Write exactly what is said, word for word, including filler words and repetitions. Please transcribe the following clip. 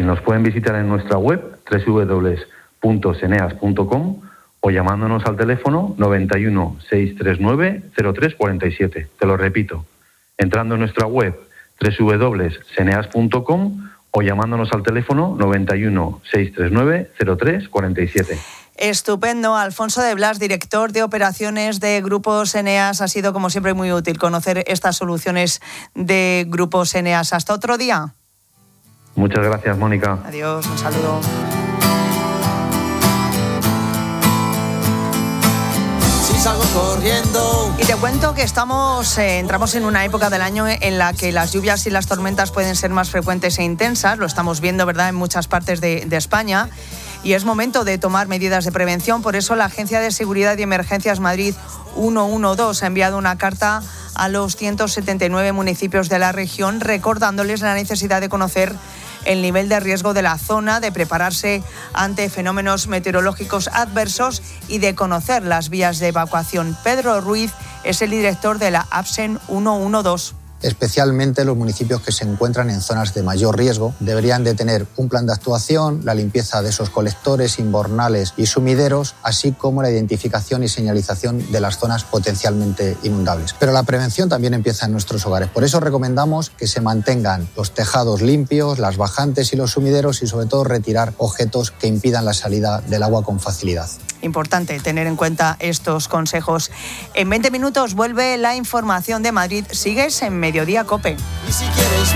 Nos pueden visitar en nuestra web doble u doble u doble u punto seneas punto com o llamándonos al teléfono noventa y uno, seiscientos treinta y nueve, cero tres cuarenta y siete. Te lo repito, entrando en nuestra web doble u doble u doble u punto seneas punto com o llamándonos al teléfono noventa y uno, seiscientos treinta y nueve, cero tres cuarenta y siete. Estupendo. Alfonso de Blas, director de operaciones de Grupos Eneas. Ha sido, como siempre, muy útil conocer estas soluciones de Grupos Eneas. Hasta otro día. Muchas gracias, Mónica. Adiós, un saludo. Salgo corriendo. Y te cuento que estamos eh, entramos en una época del año en la que las lluvias y las tormentas pueden ser más frecuentes e intensas. Lo estamos viendo, ¿verdad?, en muchas partes de, de España. Y es momento de tomar medidas de prevención. Por eso la Agencia de Seguridad y Emergencias Madrid ciento doce ha enviado una carta a los ciento setenta y nueve municipios de la región recordándoles la necesidad de conocer el nivel de riesgo de la zona, de prepararse ante fenómenos meteorológicos adversos y de conocer las vías de evacuación. Pedro Ruiz es el director de la APSEN ciento doce. Especialmente los municipios que se encuentran en zonas de mayor riesgo deberían de tener un plan de actuación, la limpieza de esos colectores, inbornales y sumideros, así como la identificación y señalización de las zonas potencialmente inundables. Pero la prevención también empieza en nuestros hogares. Por eso recomendamos que se mantengan los tejados limpios, las bajantes y los sumideros y sobre todo retirar objetos que impidan la salida del agua con facilidad. Importante tener en cuenta estos consejos. En veinte minutos vuelve la información de Madrid. Sigues en Mediodía COPE. Y si quieres